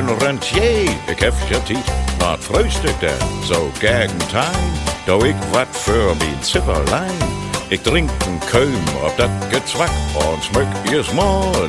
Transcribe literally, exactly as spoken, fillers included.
een rentier, ik heb je tijd. Wat frühstück denn, so gegen time? Doe ik wat für mijn Zipperlein. Ik drink een keum op dat gezwak und schmück eerst mal